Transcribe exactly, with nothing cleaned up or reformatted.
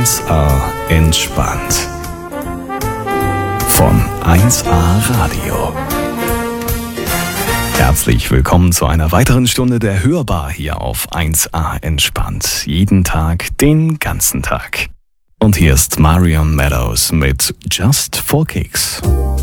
eins A entspannt. Von eins A Radio. Herzlich willkommen zu einer weiteren Stunde der Hörbar hier auf eins A entspannt. Jeden Tag, den ganzen Tag. Und hier ist Marion Meadows mit Just for Kicks.